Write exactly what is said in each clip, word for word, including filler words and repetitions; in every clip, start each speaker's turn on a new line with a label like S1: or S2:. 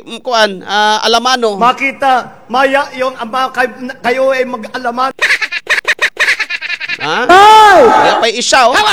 S1: mm, kuan, ah, alamano.
S2: Makita, maya yung ama kay, kayo ay mag-alaman.
S1: Ha? Kaya pa'y isa, oh.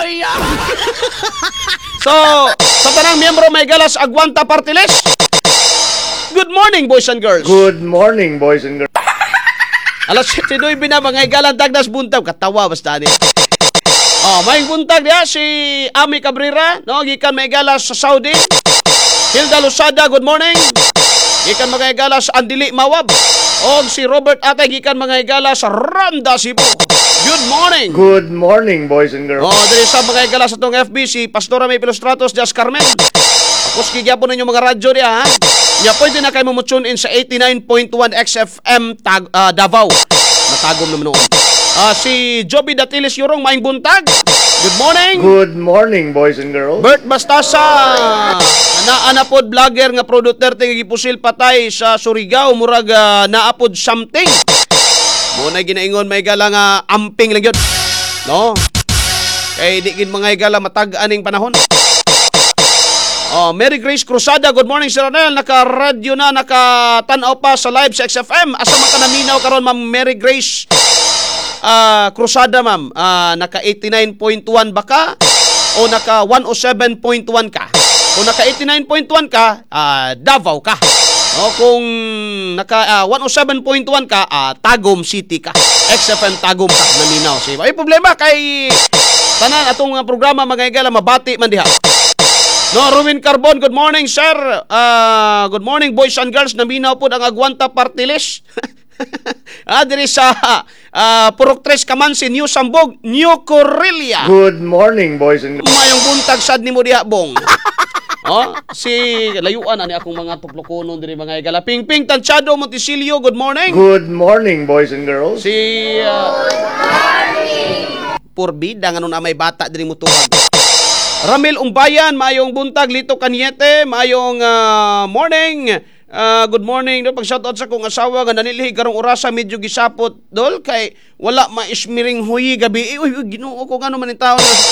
S1: So, sa tanang miyembro may galas Agwanta Party List. Good morning, boys and girls.
S2: Good morning, boys and girls.
S1: Alas siyete nueve na mga igalan tagdas buntag. Katawa basta ni. Oh, may buntag niya si Ami Cabrera, no, gikan may galas sa Saudi. Hilda Losada, good morning. Gikan mga igalas sa Andili Mawab. O si Robert Atay gikan mga igalas sa Randa, Cebu. Good morning.
S2: Good morning, boys and girls.
S1: Oh, diri sa mga igalas sa tong F B si Pastora May Pilostratos Jas Carmen. Tapos gigyapon ninyo mga radyo niya, ha? Ya, pwede na kayo mamutune in sa eighty-nine point one X F M tag, uh, Davao. Matagom naman noon. Uh, si Joby Datilis Yorong, maing buntag. Good morning.
S2: Good morning, boys and girls.
S1: Bert Bastasa, naanapod vlogger nga pro Duterte gipusil patay sa Surigao, murag uh, naapod something. Muna ginaingon may gala nga amping lang yun. No? Kay di gin mga igala matag-aning panahon. Oh, Mary Grace Cruzada, good morning Sir Ranel. Naka-radio na, naka-tanaw pa sa live sa X F M. Asa man ka naminaw karon, Ma'am Mary Grace uh, Cruzada, ma'am. Uh, naka eighty-nine point one ba ka? O naka one oh seven point one ka? Kung naka eighty-nine point one ka, uh, Davao ka. O kung naka uh, one oh seven point one ka, uh, Tagum City ka. X F M Tagum ka, naminaw. So, ay problema kay tanan atong uh, programa mga igala, mabati man diha. No, Ruben Carbon, good morning, sir. Uh, good morning, boys and girls. Naminaw po ang Agwanta Party List. ah, diri sa uh, Purok Tres Kamansi, New Sambog, New Corelia.
S2: Good morning, boys and girls.
S1: Mayong buntag sad ni mo diha, bong. Oh, si layuan ani akong mga tuplokonon diri mga igala. Ping Ping Tanchado Montisilio, good morning.
S2: Good morning, boys and girls.
S1: Si uh, good morning. Purbida nga nun may bata diri mo tuwag. Ramil Umbayan, mayong buntag, Lito Kanyete, mayong uh, morning, uh, good morning. Pag-shoutout sa kong asawa, nga nanilihig karong orasa, medyo gisapot, dol, kay wala maismiring huyi gabi. Uy, uy, ginoo ko, gano'n man yung tao na.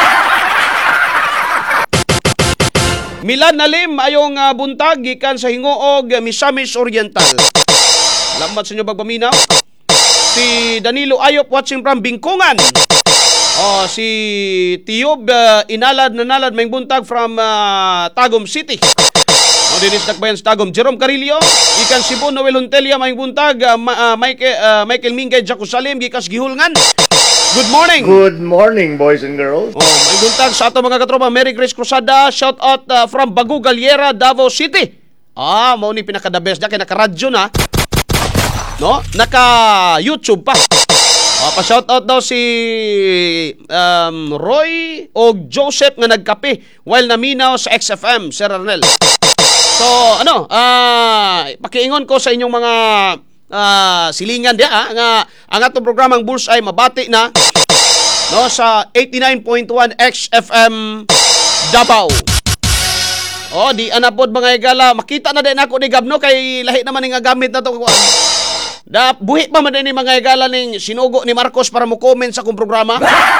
S1: Milan Nalim, mayong uh, buntag, gikan sa Hingoog, Misamis Oriental. Salamat sa inyo pagpaminaw. Si Danilo Ayop, watching from Bingkungan. Oh, si Tiob uh, Inalad Nanalad may buntag from uh, Tagum City. Oh, dinis nagbayan sa Tagum. Jerome Carillo, ikan Cebu, Noel Huntelia may buntag, uh, uh, Michael, uh, Michael Mingay Jacusalim, gikas Gihulngan. Good morning.
S2: Good morning, boys and girls.
S1: Oh, may buntag sa ato mga katropa, Mary Grace Cruzada, shout out uh, from Bagu Galliera, Davao City. Ah, mao ni pinaka the best na kay naka-radyo na. No? Naka-YouTube pa. Oh, pa-shoutout daw si um, Roy o Joseph nga nagkape while naminaw sa X F M, Sir Arnel. So, ano, uh, pakiingon ko sa inyong mga uh, silingan diya, ah, nga ang atong programang Bullseye mabati na no, sa eighty-nine point one X F M Davao. Oh, di anapod mga igala, makita na din ako ni Gabno kay lahi naman nga gamit na to. Da buhi pa man ni mga igala ning sinugo ni Marcos para mo comment sa kong programa.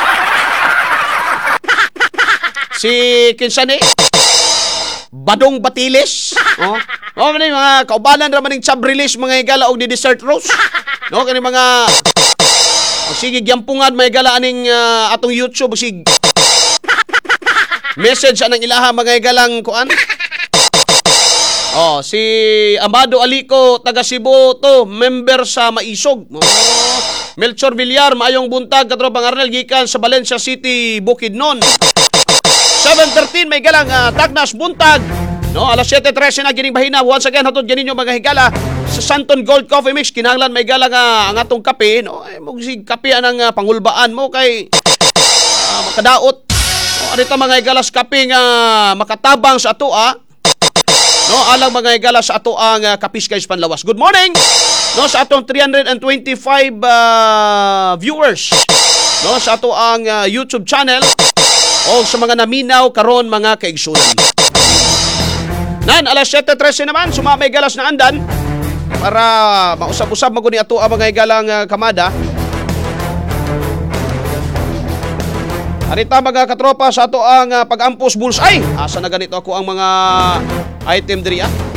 S1: Si kinsa ni Badong Batiles. Oh, oh man mga kaubanan ra man ning chab release mga igala og ni Desert Rose. No kani mga oh, sige gyampungan mga igala aning uh, atong YouTube sig message anang ilaha mga igalang kuan. Oh, si Amado Alico, taga Cebu to, member sa Maisog. Oh, Melchor Villar, maayong buntag, katropang Arnel, gikan sa Valencia City, Bukidnon. seven thirteen, may galang uh, Tagnas, buntag. No, alas seven thirteen na gining bahina. Once again, hatod ganin yung mga higala sa Santon Gold Coffee Mix. Kinahanglan may galang uh, ang atong kape. No, ay, mugsig kape anang uh, pangulbaan mo kay uh, makadaot. No, arita mga higalas kape nga uh, makatabang sa ato, ah. No, alang mga igala sa ato ang uh, Kapiskay Panlawas. Good morning. No, sa atong three hundred twenty-five uh, viewers. No, sa ato ang uh, YouTube channel o sa mga naminaw karon mga kaigsunan. Nan alas seven thirteen naman sumamay galas na andan para mausab-usab maguni ato ang mga igalang uh, kamada. Arita mga katropa sa ato ang uh, pag-ampos bullseye. Asa na ganito ako ang mga item diri, ah?